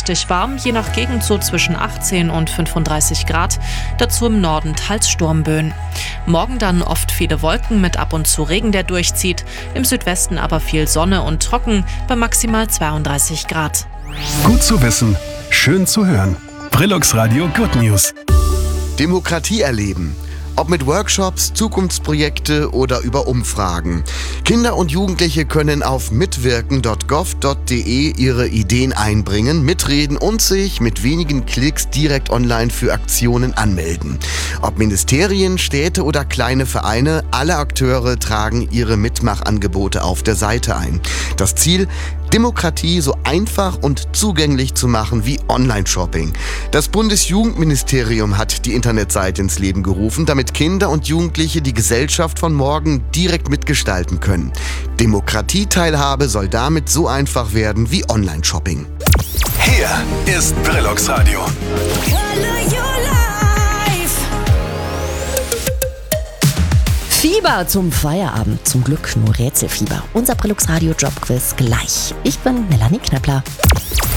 richtig warm, je nach Gegend so zwischen 18 und 35 Grad. Dazu im Norden teils Sturmböen. Morgen dann oft viele Wolken mit ab und zu Regen, der durchzieht. Im Südwesten aber viel Sonne und trocken bei maximal 32 Grad. Gut zu wissen, schön zu hören. Brillux Radio Good News. Demokratie erleben. Ob mit Workshops, Zukunftsprojekte oder über Umfragen. Kinder und Jugendliche können auf mitwirken.gov.de ihre Ideen einbringen, mitreden und sich mit wenigen Klicks direkt online für Aktionen anmelden. Ob Ministerien, Städte oder kleine Vereine, alle Akteure tragen ihre Mitmachangebote auf der Seite ein. Das Ziel: Demokratie so einfach und zugänglich zu machen wie Online-Shopping. Das Bundesjugendministerium hat die Internetseite ins Leben gerufen, damit Kinder und Jugendliche die Gesellschaft von morgen direkt mitgestalten können. Demokratieteilhabe soll damit so einfach werden wie Online-Shopping. Hier ist Brillux Radio. Fieber zum Feierabend. Zum Glück nur Rätselfieber. Unser Brillux Radio Jobquiz gleich. Ich bin Melanie Knöppler.